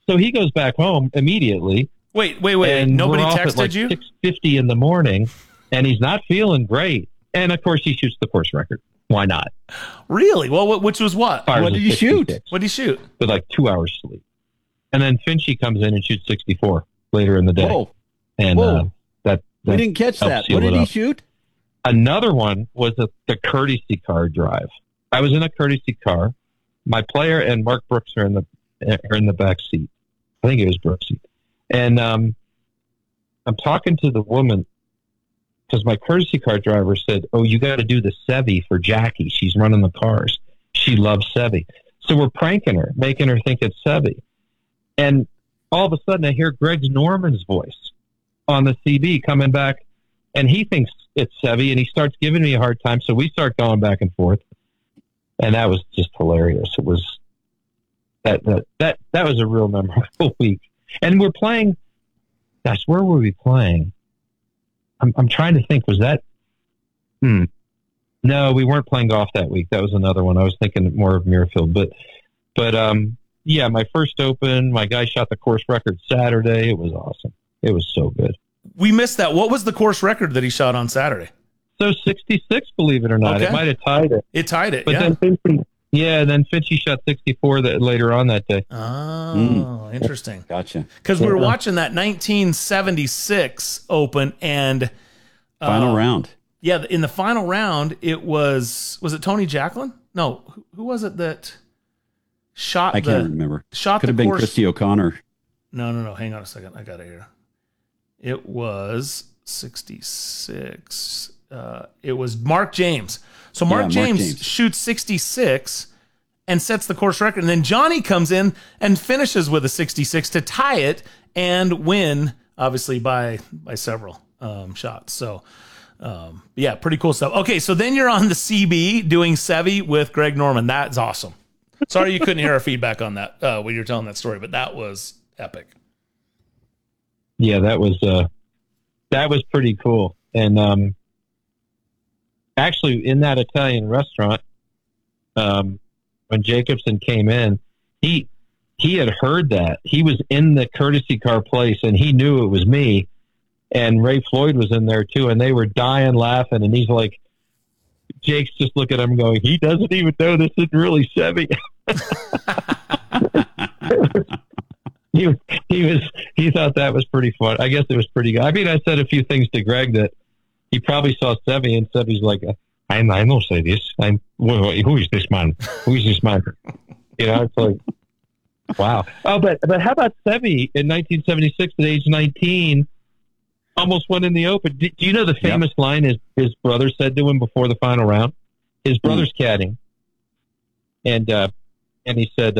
So he goes back home immediately. Wait. And Nobody we're off texted at like you? 6:50 in the morning, and he's not feeling great. And of course, he shoots the course record. Why not? Really? Well, which was what? What did he shoot? What did he shoot? With like 2 hours sleep. And then Finchy comes in and shoots 64 later in the day. Whoa. And that we didn't catch that. What did he shoot? Another one was the courtesy car drive. I was in a courtesy car. My player and Mark Brooks are in the back seat. I think it was Brooks' seat. And I'm talking to the woman because my courtesy car driver said, "Oh, you got to do the Sevy for Jackie. She's running the cars. She loves Sevy." So we're pranking her, making her think it's Sevy. And all of a sudden, I hear Greg Norman's voice on the CB coming back, and he thinks it's Sevy, and he starts giving me a hard time. So we start going back and forth, and that was just hilarious. It was that was a real memorable week. And we're playing. Gosh, where were we playing? I'm trying to think. Was that? No, we weren't playing golf that week. That was another one. I was thinking more of Muirfield, but yeah, my first Open. My guy shot the course record Saturday. It was awesome. It was so good. We missed that. What was the course record that he shot on Saturday? So 66, believe it or not. Okay. It might have tied it. It tied it, but yeah. Then Finchy shot 64 later on that day. Oh, interesting. Gotcha. Because we were watching that 1976 Open and... final round. Yeah, in the final round, it was it Tony Jacklin? No, who was it that shot I can't remember. Shot Could the have been course. Christy O'Connor. No. Hang on a second. I got it here. It was 66. It was Mark James. So Mark James shoots 66 and sets the course record. And then Johnny comes in and finishes with a 66 to tie it and win, obviously, by several shots. So, yeah, pretty cool stuff. Okay, so then you're on the CB doing Sevy with Greg Norman. That's awesome. Sorry you couldn't hear our feedback on that when you were telling that story, but that was epic. Yeah, that was pretty cool. And actually, in that Italian restaurant, when Jacobson came in, he had heard that. He was in the courtesy car place, and he knew it was me. And Ray Floyd was in there, too, and they were dying laughing. And he's like, Jake's just looking at him going, he doesn't even know this isn't really Sevy. He thought that was pretty fun. I guess it was pretty good. I mean, I said a few things to Greg that he probably saw Sevy, and Sevy's like, I don't say this. Who is this man? Who is this man? You know, it's like, wow. Oh, but how about Sevy in 1976 at age 19? Almost won in the Open. Do you know the famous line his brother said to him before the final round? His brother's caddying, and he said,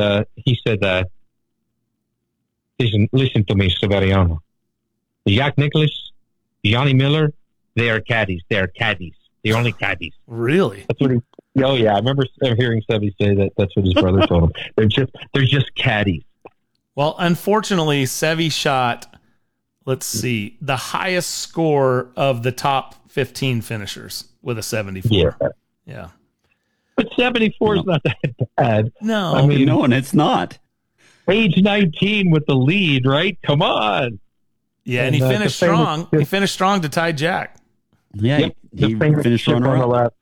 listen to me, Severiano. Jack Nicklaus, Johnny Miller, they are caddies. They are caddies. The only caddies. Really? That's what he. Oh yeah, I remember hearing Sevy say that. That's what his brother told him. They're just caddies. Well, unfortunately, Sevy shot. Let's see, the highest score of the top 15 finishers with a 74. Yeah. But 74 is not that bad. No. I mean, no, and it's not. Age 19 with the lead, right? Come on. Yeah, and he finished strong. He finished strong to tie Jack. Yeah, he finished runner-up.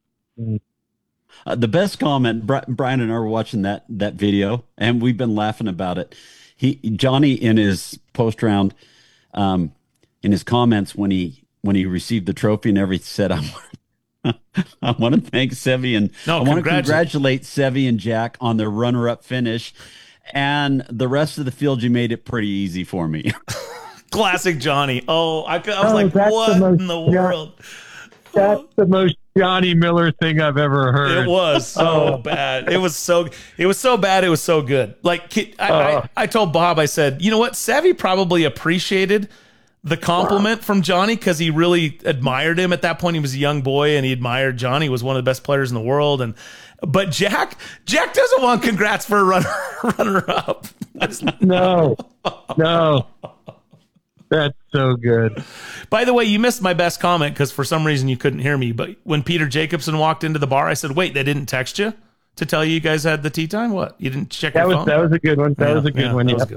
The best comment, Brian and I were watching that video, and we've been laughing about it. Johnny, in his post-round, in his comments when he received the trophy and everything, said, I want to thank Sevy and I want to congratulate Sevy and Jack on their runner-up finish, and the rest of the field, you made it pretty easy for me. Classic Johnny. Oh, I was like, what in the world? That's the most Johnny Miller thing I've ever heard. It was so bad. It was so bad. It was so good. Like I told Bob, I said, you know what? Sevy probably appreciated the compliment from Johnny because he really admired him at that point. He was a young boy and he admired Johnny. He was one of the best players in the world. But Jack doesn't want congrats for a runner up. No. That's so good. By the way, you missed my best comment because for some reason you couldn't hear me. But when Peter Jacobson walked into the bar, I said, wait, they didn't text you to tell you guys had the tee time? What? You didn't check your phone? That was a good one. That was a good one. Yeah.